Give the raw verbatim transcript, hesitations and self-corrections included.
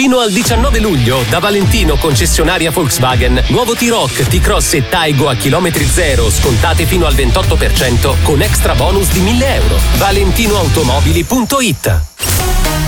Fino al diciannove luglio da Valentino concessionaria Volkswagen, nuovo T-Roc, T-Cross e Taigo a chilometri zero scontate fino al ventotto per cento con extra bonus di mille euro. valentinoautomobili punto it.